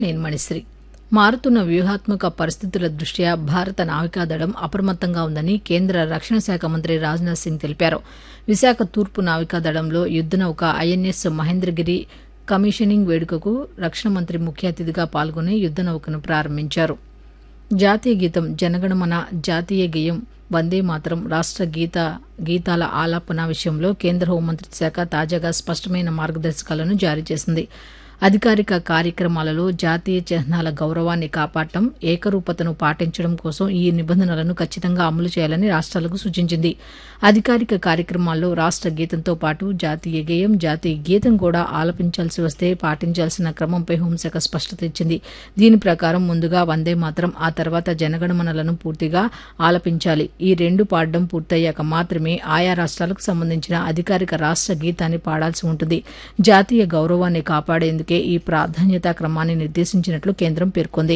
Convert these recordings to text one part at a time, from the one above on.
నేను మణిశ్రీ. మారుతున్న వ్యూహాత్మక పరిస్థితుల దృష్ట్యా భారత నావికాదళం అప్రమత్తంగా ఉందని కేంద్ర రక్షణ శాఖ మంత్రి రాజ్నాథ్ సింగ్ తెలిపారు. విశాఖ తూర్పు నావికాదళంలో యుద్దనౌక ఐఎన్ఎస్ మహేంద్రగిరి కమిషనింగ్ వేడుకకు రక్షణ మంత్రి ముఖ్య అతిథిగా పాల్గొని యుద్దనౌకను ప్రారంభించారు. జాతీయ గీతం జనగణమన, జాతీయ గేయం వందే మాతరం, రాష్ట్ర గీతాల ఆలాపన విషయంలో కేంద్ర హోంమంత్రిత్వ శాఖ తాజాగా స్పష్టమైన మార్గదర్శకాలను జారీ చేసింది. అధికారిక కార్యక్రమాలలో జాతీయ చిహ్నాల గౌరవాన్ని కాపాడటం, ఏకరూపతను పాటించడం కోసం ఈ నిబంధనలను ఖచ్చితంగా అమలు చేయాలని రాష్ట్రాలకు సూచించింది. అధికారిక కార్యక్రమాల్లో రాష్ట్ర గీతంతో పాటు జాతీయ గేయం, జాతీయ గీతం కూడా ఆలపించాల్సి వస్తే పాటించాల్సిన క్రమంపై హోంశాఖ స్పష్టత ఇచ్చింది. దీని ప్రకారం ముందుగా వందే మాతరం, ఆ తర్వాత జనగణమనలను పూర్తిగా ఆలపించాలి. ఈ రెండు పాడడం పూర్తయ్యాక మాత్రమే ఆయా రాష్ట్రాలకు సంబంధించిన అధికారిక రాష్ట్ర గీతాన్ని పాడాల్సి ఉంటుంది. జాతీయ గౌరవాన్ని కాపాడేందుకు ఈ ప్రాధాన్యతా క్రమాన్ని నిర్దేశించినట్లు కేంద్రం పేర్కొంది.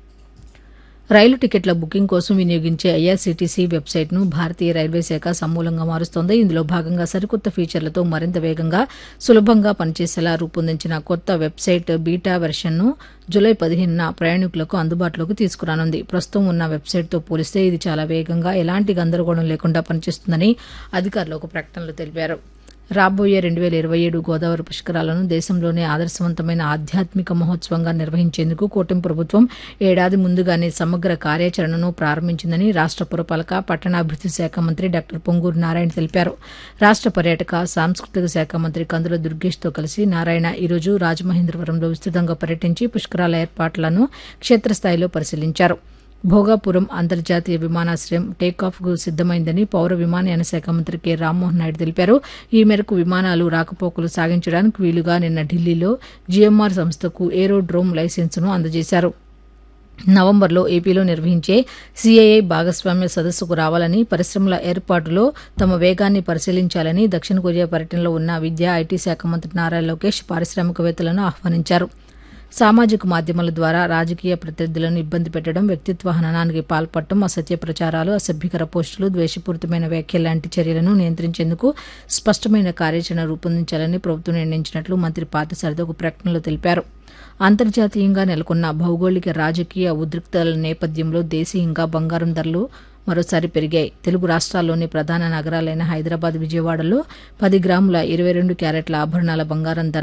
రైలు టికెట్ల బుకింగ్ కోసం వినియోగించే ఐఆర్సీటీసీ వెబ్సైట్ను భారతీయ రైల్వే శాఖ సమూలంగా మారుస్తోంది. ఇందులో భాగంగా సరికొత్త ఫీచర్లతో మరింత వేగంగా, సులభంగా పనిచేసేలా రూపొందించిన కొత్త వెబ్సైట్ బీటా వెర్షన్ను జూలై 15న ప్రయాణికులకు అందుబాటులోకి తీసుకురానుంది. ప్రస్తుతం ఉన్న వెబ్సైట్తో పోలిస్తే ఇది చాలా వేగంగా, ఎలాంటి గందరగోళం లేకుండా పనిచేస్తుందని అధికారులు ఒక ప్రకటనలో తెలిపారు. రాబోయే 2027 గోదావరి పుష్కరాలను దేశంలోనే ఆదర్శవంతమైన ఆధ్యాత్మిక మహోత్సవంగా నిర్వహించేందుకు కూటమి ప్రభుత్వం ఏడాది ముందుగానే సమగ్ర కార్యాచరణను ప్రారంభించిందని రాష్ట్ర పురపాలక, పట్టణాభివృద్ది శాఖ మంత్రి డాక్టర్ పొంగూరు నారాయణ తెలిపారు. రాష్ట్ర పర్యాటక, సాంస్కృతిక శాఖ మంత్రి కందుల దుర్గేష్తో కలిసి నారాయణ ఈరోజు రాజమహేంద్రవరంలో విస్తృతంగా పర్యటించి పుష్కరాల ఏర్పాట్లను క్షేత్రస్థాయిలో పరిశీలించారు. భోగాపురం అంతర్జాతీయ విమానాశ్రయం టేకాఫ్కు సిద్దమైందని పౌర విమానయాన శాఖ మంత్రి కె రామ్మోహన్ నాయుడు తెలిపారు. ఈ మేరకు విమానాలు రాకపోకలు సాగించడానికి వీలుగా నిన్న ఢిల్లీలో జీఎంఆర్ సంస్థకు ఏరోడ్రోమ్ లైసెన్సును అందజేశారు. నవంబర్లో ఏపీలో నిర్వహించే సీఐఐ భాగస్వామ్య సదస్సుకు రావాలని, పరిశ్రమల ఏర్పాటులో తమ వేగాన్ని పరిశీలించాలని దక్షిణ కొరియా పర్యటనలో ఉన్న విద్యా, ఐటీ శాఖ మంత్రి నారా లోకేష్ పారిశ్రామికవేత్తలను ఆహ్వానించారు. సామాజిక మాధ్యమాల ద్వారా రాజకీయ ప్రత్యర్థులను ఇబ్బంది పెట్టడం, వ్యక్తిత్వ హననానికి పాల్పడటం, అసత్య ప్రచారాలు, అసభ్యకర పోస్టులు, ద్వేషపూరితమైన వ్యాఖ్యలు లాంటి చర్యలను నియంత్రించేందుకు స్పష్టమైన కార్యాచరణ రూపొందించాలని ప్రభుత్వం నిర్ణయించినట్లు మంత్రి పార్థసారథి ఒక ప్రకటనలో తెలిపారు. అంతర్జాతీయంగా నెలకొన్న భౌగోళిక రాజకీయ ఉద్రిక్తతల నేపథ్యంలో దేశీయంగా బంగారం ధరలు మరోసారి పెరిగాయి. తెలుగు రాష్ట్రాల్లోని ప్రధాన నగరాలైన హైదరాబాద్, విజయవాడలో 10 గ్రాముల 22 క్యారెట్ల ఆభరణాల బంగారం ధర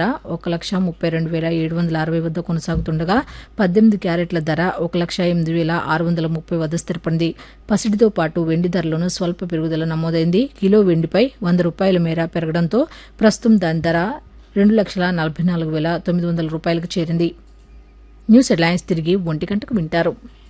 1,32,760 వద్ద కొనసాగుతుండగా 18 క్యారెట్ల ధర 1,08,630 వద్ద స్థిరపడింది. పసిడితో పాటు వెండి ధరలోనూ స్వల్ప పెరుగుదల నమోదైంది. కిలో వెండిపై ₹100 మేర పెరగడంతో ప్రస్తుతం దాని ధర ₹2,44,900 చేరింది. న్యూస్ హెడ్లైన్స్ తిరిగి 1 గంటకు వింటారు.